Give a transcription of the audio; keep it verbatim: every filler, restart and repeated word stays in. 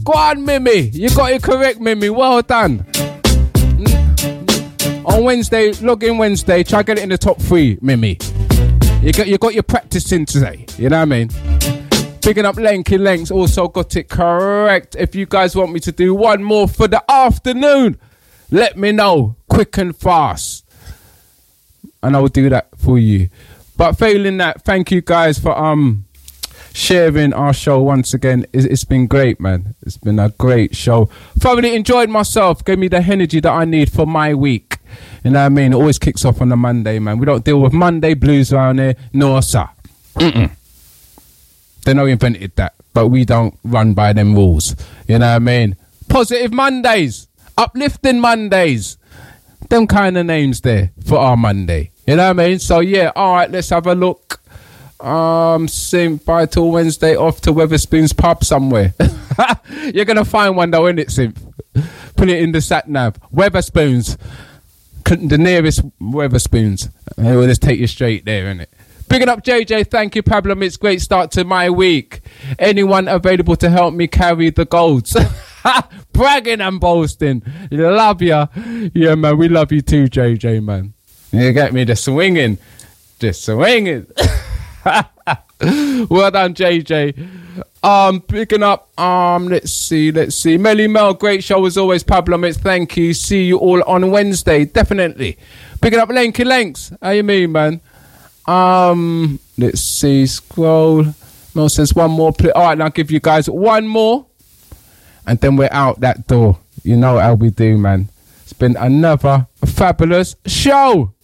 Go on, Mimi. You got it correct, Mimi. Well done. On Wednesday, log in Wednesday. Try to get it in the top three, Mimi. You got, you got your practice in today. You know what I mean? Picking up Lanky Lanks. Also got it correct. If you guys want me to do one more for the afternoon, let me know. Quick and fast. And I will do that for you. But failing that, thank you guys for um sharing our show once again. It's, it's been great, man. It's been a great show. Thoroughly enjoyed myself. Gave me the energy that I need for my week. You know what I mean? It always kicks off on a Monday, man. We don't deal with Monday blues around here. No, sir. Mm-mm. They know invented that. But we don't run by them rules. You know what I mean? Positive Mondays. Uplifting Mondays. Them kind of names there for our Monday. You know what I mean? So, yeah. All right, let's have a look. Um, Simp, bye till Wednesday, off to Weatherspoons pub somewhere. You're gonna find one though, innit, Simp? Put it in the sat nav. Weatherspoons, the nearest Weatherspoons. They will just take you straight there, innit? Picking up J J, thank you, Pablo. It's great start to my week. Anyone available to help me carry the golds? Bragging and boasting. Love ya. Yeah, man, we love you too, J J, man. You get me? The swinging, just swinging. Well done, J J. Um, picking up. Um, let's see, let's see. Melly Mel, great show as always. Pablo Mitz, thank you. See you all on Wednesday, definitely. Picking up Lanky Lanks. How you mean, man? Um, let's see. Scroll. Mel says one more. Pl- all right, now I'll give you guys one more, and then we're out that door. You know how we do, man. It's been another fabulous show.